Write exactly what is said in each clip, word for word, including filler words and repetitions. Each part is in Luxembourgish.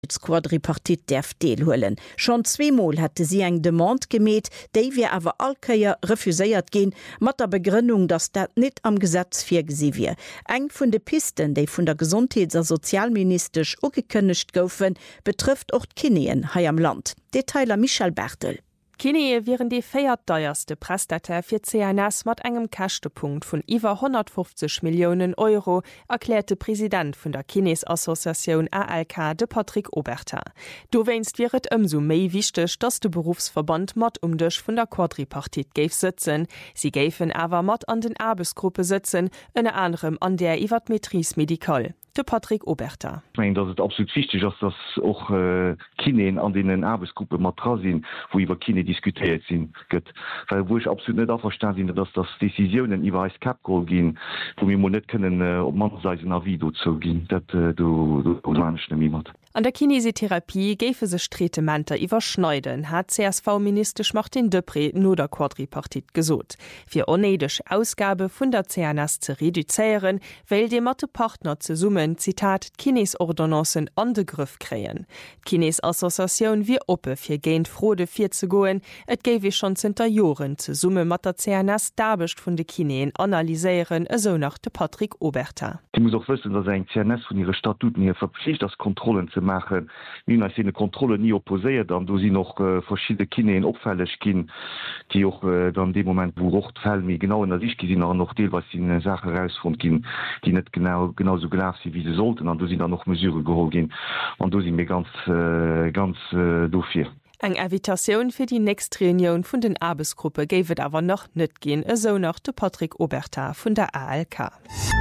Quadripartit derf deelhuelen. Schon zweimal hatte sie eng Demand gemäht, déi wir awer allkeier refuséiert gin, mat der Begründung, dass dat net am Gesetz firgesi wie. Eng vun de Pisten, déi vun der Gesundheits- a Sozialministersch ugekënnecht goufen, betrifft och Kineen hai am Land. Detailer Michael Bertel. Kinee wären die feierteuerste Prestater für C N S mit engem Kachtepunkt von über hundertfünfzig Millionen Euro, erklärte Präsident von der Kines-Association A L K, de Patrick Oberter. Du weinst wäret umso mehr wichtig, dass der Berufsverband mit um dich von der Quadripartit gäf sitzen. Sie gäfen aber mit an den Arbeitsgruppe sitzen, unter anderem an der Iwat Metris Medikal. De Patrick Oberter. Ich meine, das ist absolut wichtig, dass das auch äh, Kineen an den Arbeitsgruppen mat dran sind, wo über Kine diskutiert sind. Gött. Weil wo ich absolut nicht verstanden bin, dass das Decisionen über das Capcall gehen, wo wir nicht können, äh, ob man Seite nach Video zu gehen. Das äh, du, du, du meinst nicht mehr. An der Kinesiotherapie gäfe sich Tretementer überschneiden, hat C S V-Minister Martin Depré no der Quadripartit gesot. Für onedisch Ausgabe von der C N S zu reduzieren, weil die Mathe-Partner zu summen, Zitat, Kines-Ordonnancen an den Griff kreen. Kines-Association wie oppe für gehend Frode vier zu goen, et gäfe schon zinter Joren zu Summe mit der C N S dabest von de Kineen analysieren, so nach de Patrick Oberter. Die muss auch wissen, dass ein C N S von ihren Statuten hier verpflichtet, das Kontrollen zu machen. Wie als eine Kontrolle nie opposiert, dann do sie noch äh, verschiedene Kineen opfällig gehen, die auch äh, dann dem Moment, wo Rochtfällen mir genau in der Sicht gesehen haben, noch Teil, was sie in der Sache rausgefunden, die nicht genau genauso gelaufen sind, wie sie sollten, und do sind dann noch Mesure geholt gehen. Und do sind wir ganz, äh, ganz äh, dafür. Eng Invitation für die nächste Reunion von den Arbeitsgruppe gäbe aber noch nicht gehen, so nach de Patrick Oberter von der A L K.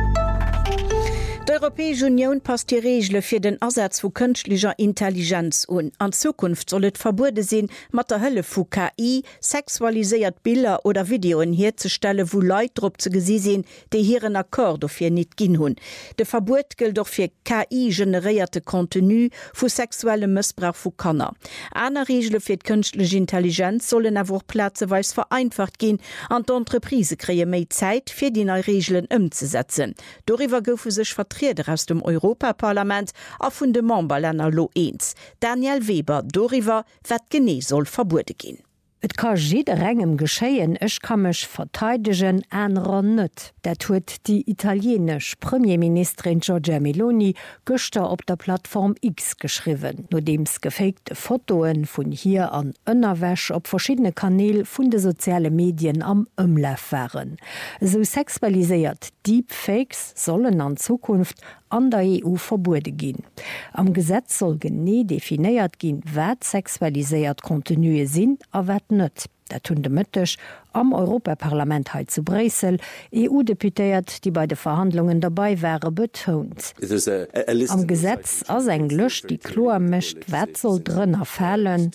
Die Europäische Union passt die Regeln für den Ersatz von künstlicher Intelligenz und an Zukunft soll es verboten sein, mit der Hilfe von K I sexualisiert Bilder oder Videos herzustellen, wo Leute drauf zu sehen sind, die hier einen Akkord dafür nicht gehen haben. Das Verbot gilt auch für K I-generierte Contenu von sexuellem Missbrauch von Kindern. Andere Regeln für die künstliche Intelligenz sollen aber auch platzweise vereinfacht gehen und die Entreprise kriegen mehr Zeit, für die neuen Regeln umzusetzen. Darüber dürfen sich Vertreter aus dem Europaparlament a vun de Memberländer lo eens. Daniel Weber doriwer wat gene soll verbote gin. Et kann jeder engem geschéien, ech kann mech verteidigen enrer net. Dat huet die italienisch Premierministerin Giorgia Meloni gëster op der Plattform X geschriwen, no dems gefakte Fotoen vun hier an ënnerwäsch op verschiedene Kanäle vun de soziale Medien am ëmlaf waren. So sexualisiert Deepfakes sollen an Zukunft an der E U verbote gin. Am Gesetz soll gene definiiert gin, wat sexualisiert Kontinue sinn, a wat net. Dat hunn de Mëttech am Europaparlament heit zu Bresel E U-Deputéiert, die bei de Verhandlungen dabei wäre, betont. Am Gesetz ass eng Lëch, die Klor mischt, wat soll drënner fallen,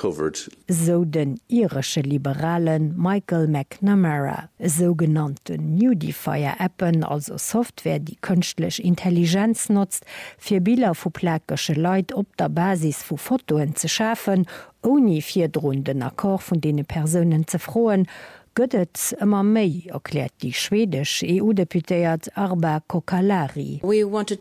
so den irische Liberalen Michael McNamara. Sogenannten Nudifier-Appen, also Software, die künstlich Intelligenz nutzt, fir Bilder vu pläkesche Leiit op der Basis vu Fotoen ze schafen, ohne vier drohenden Akkord von denen Personen zu frohen, gëtt immer méi, erklärt die schwedisch E U-Deputéiert Arba Kokalari. Wir wollte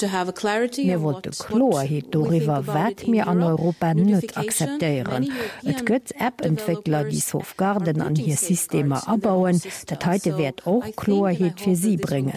Klarheit darüber, wat mir an Europa nicht akzeptieren. Et gëtt App-Entwickler, die Safeguarden an hier Systeme abbauen, dat heute wird auch Klarheit für sie bringen.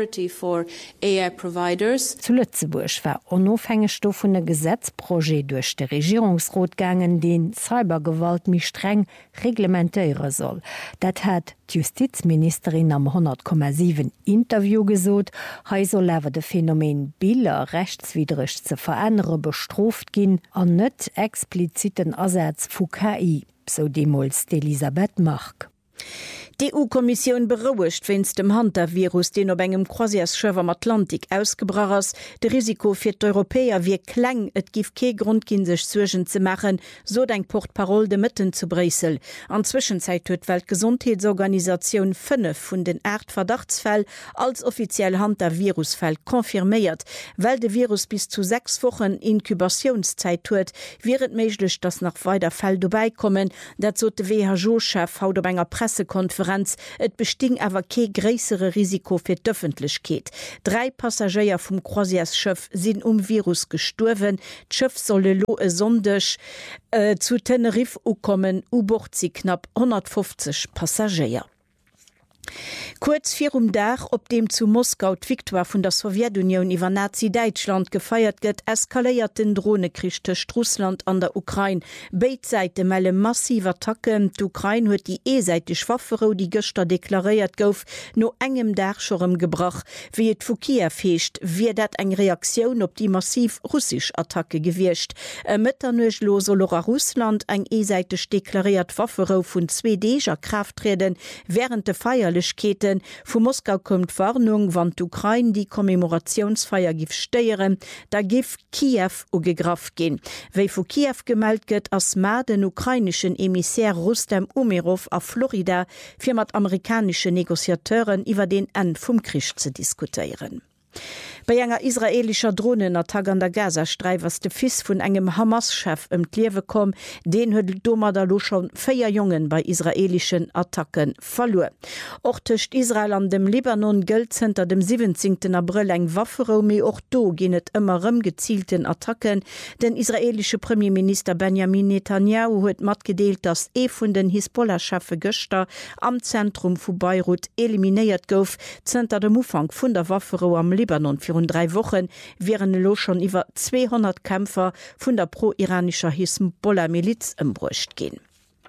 Zu Lützeburg war unabhängig von einem Gesetzprojekt durch den Regierungsrat gegangen, den Cybergewalt mich streng reglementieren soll. Dat hat die Justizministerin am hundert Komma sieben Interview gesot, hei soll awer de Phänomen Bilder rechtswidrig ze verändere bestraft gin an net expliziten Ersatz vu K I, so demols Elisabeth Mark. Die E U-Kommission beruhigt, wenn es dem Hunter-Virus, den auf engem Croisière-Schiff am Atlantik ausgebracht ist, das Risiko für die Europäer wie klein, es gibt keinen Grund, sich Sorgen zu machen, so denkt Portparole de Mitten zu Brüssel. An Zwischenzeit hat die Weltgesundheitsorganisation fünf von den acht Verdachtsfällen als offiziell Hunter-Virus-Fall konfirmiert. Weil der Virus bis zu sechs Wochen Inkubationszeit hat, wäre es möglich, dass noch weiter Fälle dabei kommen. Dazu hat der W H O-Chef heute bei einer Pressekonferenz Konferenz, et besting awer ke gräsere Risiko fir d'Öffentlichkeit. Drei Passagier vum Croisièrsschëff sinn um Virus gesturwen, d'Schëff solle lo e sondech äh, zu Tenerife ukommen, U-Bord sie knapp hundertfünfzig Passagier. Kurz vier um Dach, op dem zu Moskau d'Viktoire vun der Sowjetunion iwwer Nazi-Deutschland gefeiert gëtt, eskaléiert den Drohnekrieg tëcht Russland an der Ukraine. Beidseite melle massiv Attacken. D'Ukraine huet die eeseitig Waffero, die Göster deklariert gouf, no engem Dachschorem gebrach. Wie et vu Kiew heescht, wie dat eng Reaktion op die massiv russisch Attacke gewircht. E Mëtternuech lo solora Russland eng eeseitig deklariert Waffero vun zwei Deger Kraft treden, während de Feierle Keten. Vu Moskau kommt Warnung, wann d'Ukraine die Kommemorationsfeier gif steieren, da gif Kiew ugegraf gin. Wéi vu Kiew gemeldt gëtt ass ma den ukrainischen Emissär Rustem Umerov a Florida fir mat amerikanische Negoziateuren iwwer den End vum Krich ze diskutieren. Bei enger israelischer Drohnenattack an der Gazastreif was de Fis vun engem Hamas-Chef ëm d'Liewe kom, den huet Doma da lo schon féier Jungen bei israelischen Attacken verloren. Och techt Israel an dem Libanon gëlltzenter dem siebzehnten April eng Waffero, méi och do ginnet ëmmerëm gezielten Attacken. Den israelische Premierminister Benjamin Netanyahu huet mat gedeelt, dass e vun den Hisbollah-Chefe Göster am Zentrum vu Beirut eliminéiert gouf, zenter dem Ufang vun der Waffero am Libanon für drei Wochen wären lo schon iwwer zweihundert Kämpfer vun der pro-iranischer Hisbollah-Miliz ëmbrucht gin.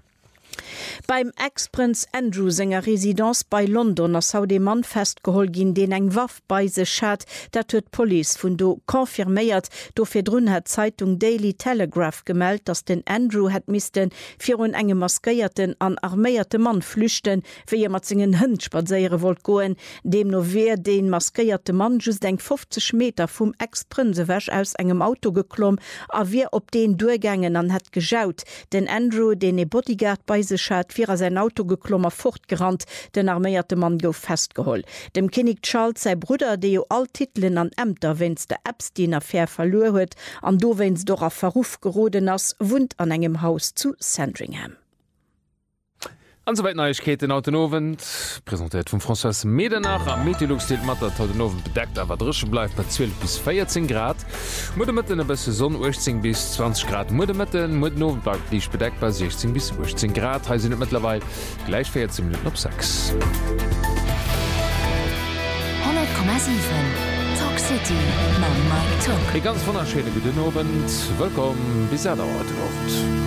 Beim Ex-Prinz Andrew senger Residenz bei London ass haut de Mann festgehol gin, den eng Waff bei se schät, dat huet Police vun do konfirméiert, do fir drun het Zeitung Daily Telegraph gemeldt, dats den Andrew het misisten fir un engem maskeierten an arméierte Mann flüchten, fir je mat zingen Hënd spazeiere wollt goen, dem no wer den maskeierte Mann just eng fünfzig Meter vum Ex-Prinzewäch aus engem Auto geklomm, a wie op den Durgängen an het geschaut. Den Andrew, den e Bodyguard bei se schät, fir er sein Auto geklommer fortgerannt, den arméierte Mann gouf festgeholl. Dem König Charles sei Bruder, de jo all Titeln an Ämter wenns der Epstein-Affaire verloren huet, an do wenns doch a Verruf geroden ass, wund an engem Haus zu Sandringham. Ansoweit Neuigkeiten Autonowend, präsentiert von François Medenach. Am Meteorologstil mat der Autonowend bedeckt, aber drschen bleibt bei zwölf bis vierzehn Grad. Mudemitten bei Saison achtzehn bis zwanzig Grad. Mudemitten, Mudenoven bleibt liegt bedeckt bei sechzehn bis achtzehn Grad. Heißt sind mittlerweile gleich vierzehn Minuten ab sechs. hundert Komma sieben Talk City, Mike Talk. Die ganz wunderschöne guten Abend. Willkommen bis er dauert.